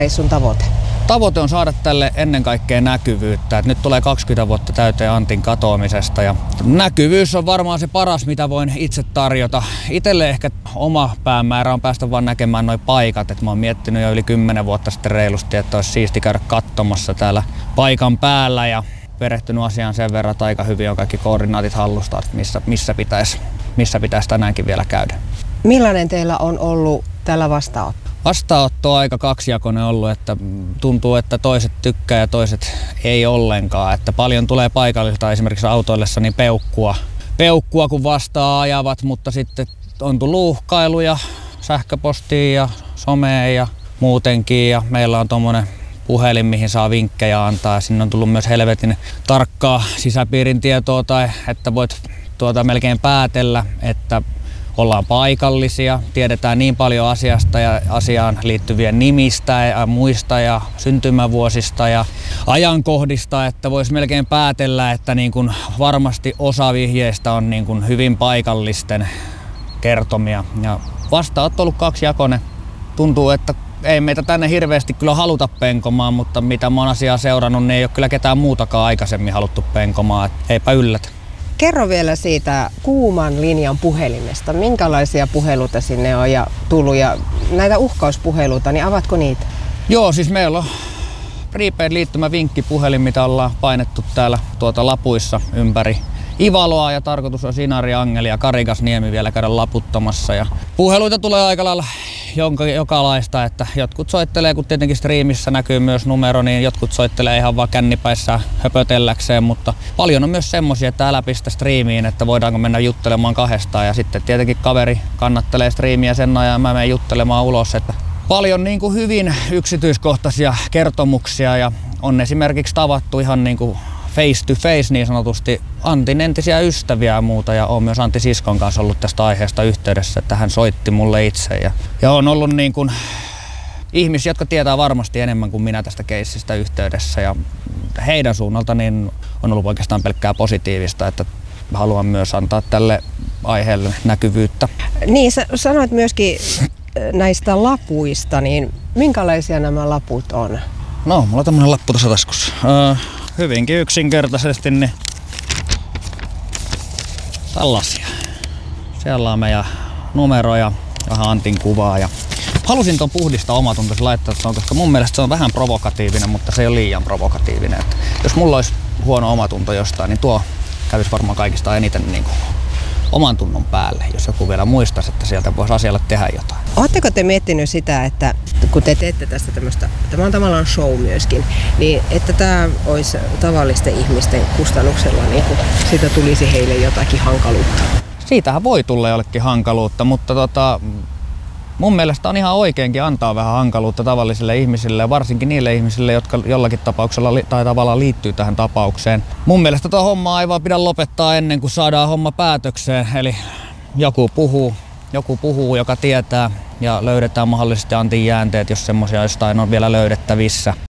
sun tavoite? Tavoite on saada tälle ennen kaikkea näkyvyyttä. Et nyt tulee 20 vuotta täyteen Antin katoamisesta ja näkyvyys on varmaan se paras, mitä voin itse tarjota. Itelle ehkä oma päämäärä on päästä vaan näkemään noi paikat. Et mä oon miettinyt jo yli 10 vuotta sitten reilusti, että olisi siisti käydä katsomassa täällä paikan päällä ja perehtynyt asiaan sen verran, että aika hyvin on kaikki koordinaatit hallusta, että missä pitäisi tänäänkin vielä käydä. Millainen teillä on ollut tällä vastaanotto? Vastaanotto on aika kaksijakoinen ollut, että tuntuu, että toiset tykkää ja toiset ei ollenkaan. Että paljon tulee paikallisilta esimerkiksi autoillessani peukkua kun vastaan ajavat, mutta sitten on tullut uhkailuja sähköpostiin ja someen ja muutenkin. Ja meillä on tommonen puhelin, mihin saa vinkkejä antaa. Sinne on tullut myös helvetin tarkkaa sisäpiirin tietoa tai että voit melkein päätellä, että ollaan paikallisia, tiedetään niin paljon asiasta ja asiaan liittyvien nimistä ja muista ja syntymävuosista ja ajankohdista, että voisi melkein päätellä, että niin kuin varmasti osa vihjeistä on niin kuin hyvin paikallisten kertomia. Ja vastaanotto on ollut kaksijakoinen. Tuntuu, että ei meitä tänne hirveästi kyllä haluta penkomaan, mutta mitä mä oon asiaa seurannut, niin ei ole kyllä ketään muutakaan aikaisemmin haluttu penkomaan. Eipä yllätä. Kerro vielä siitä kuuman linjan puhelimesta. Minkälaisia puheluita sinne on ja tullut ja näitä uhkauspuheluita, niin avatko niitä? Joo, siis meillä on prepaid-liittymä vinkkipuhelin, mitä ollaan painettu täällä lapuissa ympäri Ivaloa ja tarkoitus on Sinari, Angeli ja Karigasniemi vielä käydä laputtamassa. Ja puheluita tulee aika lailla jokalaista, että jotkut soittelee, kun tietenkin striimissä näkyy myös numero, niin jotkut soittelee ihan vaan kännipäissä höpötelläkseen, mutta paljon on myös semmosia, että älä pistä striimiin, että voidaanko mennä juttelemaan kahdestaan ja sitten tietenkin kaveri kannattelee striimiä sen ajan mä menen juttelemaan ulos, että paljon niin kuin hyvin yksityiskohtaisia kertomuksia ja on esimerkiksi tavattu ihan niin kuin face to face niin sanotusti Antin entisiä ystäviä ja muuta ja olen myös Antti siskon kanssa ollut tästä aiheesta yhteydessä, että hän soitti mulle itse ja on ollut niin kuin ihmisiä, jotka tietää varmasti enemmän kuin minä tästä keissistä yhteydessä ja heidän suunnalta niin on ollut oikeastaan pelkkää positiivista, että haluan myös antaa tälle aiheelle näkyvyyttä. Niin, sä sanoit myöskin näistä lapuista, niin minkälaisia nämä laput on? No, mulla on tämmönen lappu tuossa taskussa. Hyvinkin yksinkertaisesti niin tällaisia. Siellä on meidän numero ja vähän Antin kuvaa. Ja halusin ton puhdista omatuntoisesti laittaa tuon, koska mun mielestä se on vähän provokatiivinen, mutta se ei ole liian provokatiivinen. Että jos mulla olisi huono omatunto jostain, niin tuo kävisi varmaan kaikista eniten niin kuin oman tunnon päälle, jos joku vielä muistaisi, että sieltä voisi asialle tehdä jotain. Oletteko te miettinyt sitä, että kun te teette tästä tämmöistä, tämä on tavallaan show myöskin, niin että tämä olisi tavallisten ihmisten kustannuksella, niin kuin siitä tulisi heille jotakin hankaluutta? Siitähän voi tulla jollekin hankaluutta, mutta mun mielestä on ihan oikeinkin antaa vähän hankaluutta tavallisille ihmisille, varsinkin niille ihmisille, jotka jollakin tapauksella tai tavallaan liittyy tähän tapaukseen. Mun mielestä tuo homma ei vaan pidä lopettaa ennen kuin saadaan homma päätökseen, eli joku puhuu, joka tietää ja löydetään mahdollisesti Antin jäänteet, jos semmoisia jostain on vielä löydettävissä.